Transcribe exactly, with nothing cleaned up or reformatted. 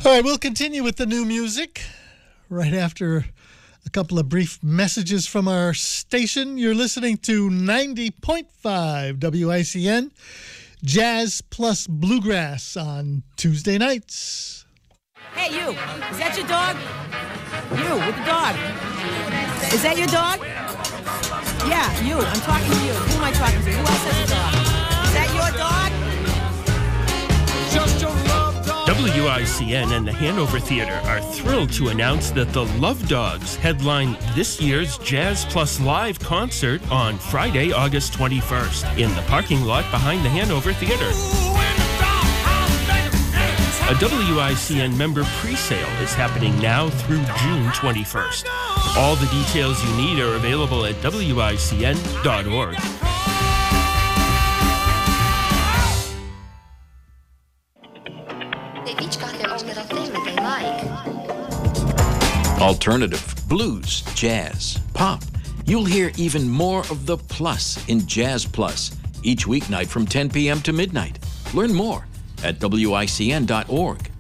All right, we'll continue with the new music right after a couple of brief messages from our station. You're listening to ninety point five W I C N, Jazz plus Bluegrass on Tuesday nights. Hey, you. Is that your dog? You, with the dog. Is that your dog? Yeah, you. I'm talking to you. Who am I talking to? Who else has a dog? Is that your dog? Just your love dog. W I C N and the Hanover Theater are thrilled to announce that the Love Dogs headline this year's Jazz Plus Live concert on Friday, August twenty-first in the parking lot behind the Hanover Theater. A W I C N member pre-sale is happening now through June twenty-first. All the details you need are available at W I C N dot org. They've each got their own little thing that they like. Alternative, blues, jazz, pop. You'll hear even more of the plus in Jazz Plus each weeknight from ten p.m. to midnight. Learn more at W I C N dot org.